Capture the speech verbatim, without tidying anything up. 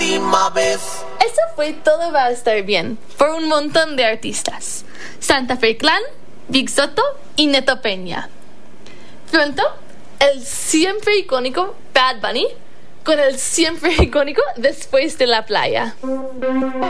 última vez. Eso fue Todo va a estar bien, por un montón de artistas. Santa Fe Clan, Big Soto y Neto Peña. Pronto, el siempre icónico Bad Bunny, con el siempre icónico Después de la Playa.